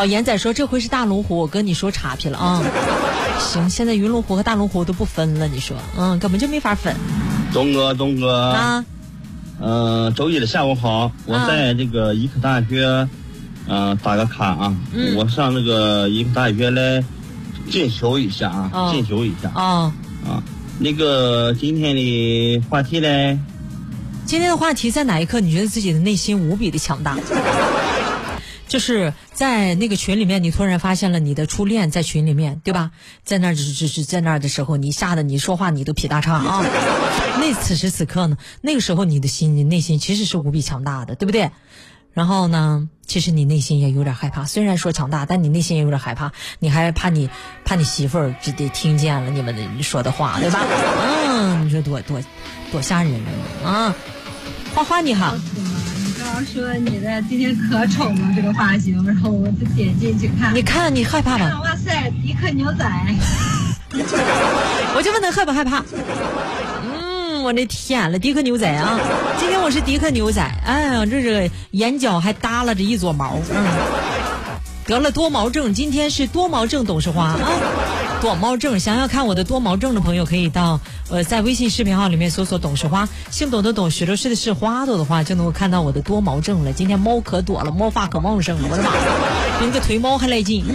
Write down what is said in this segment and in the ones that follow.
好，严仔说这回是大龙湖，我跟你说岔劈了啊。行，现在云龙湖和大龙湖都不分了，你说，根本就没法分。 东哥啊，周一的下午好，我在这个医科大学，打个卡啊，我上那个医科大学来进修一下啊，进修一下啊。那个今天的话题嘞？ 今天的话题在哪一刻你觉得自己的内心无比的强大？就是在那个群里面，你突然发现了你的初恋在群里面，对吧？在那儿的时候，你吓得你说话你都劈大叉啊！那此时此刻呢，那个时候你内心其实是无比强大的，对不对？然后呢，其实你内心也有点害怕，虽然说强大，但你内心也有点害怕，你还怕你媳妇儿直接听见了你们说的话，对吧？你说多吓人啊！花花你好。 刚刚说你的今天可丑了这个发型，然后我就点进去看。 你看你害怕吧？ 哇塞，迪克牛仔！ 我就问他害不害怕？我的天了，迪克牛仔啊！今天我是迪克牛仔，哎呀，这个眼角还耷拉着一撮毛，得了多毛症，今天是多毛症董事花啊！多毛症，想要看我的多毛症的朋友可以到在微信视频号里面搜索董事花，姓董的董，许多事的是花朵的话，就能够看到我的多毛症了。今天猫可多了，毛发可旺盛了，我的妈，比那个腿毛还来劲。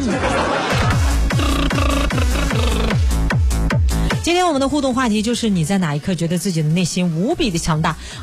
今天我们的互动话题就是你在哪一刻觉得自己的内心无比的强大？